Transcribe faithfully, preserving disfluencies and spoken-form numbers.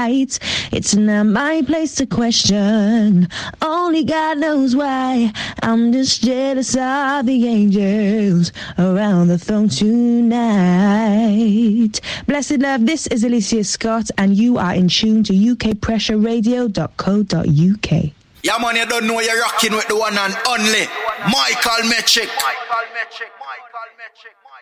right. It's not my place to question. Only God knows why. I'm just jealous of the angels around the throne tonight. Blessed love, this is Alicia Scott, and you are in tune to U K pressure radio dot co dot U K. Yeah, man, you don't know you're rocking with the one and only Michael Metric. Michael Metric. Michael Metric.